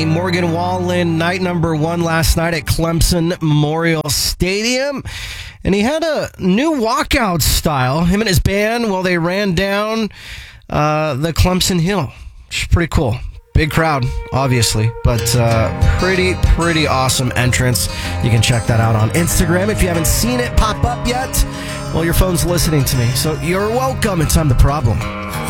Morgan Wallen, night number 1 last night at Clemson Memorial Stadium. And he had a new walkout style. Him and his band, while they ran down the Clemson Hill. Which is pretty cool. Big crowd, obviously, but pretty awesome entrance. You can check that out on Instagram. If you haven't seen it pop up yet, well, your phone's listening to me, so you're welcome. It's I'm the problem.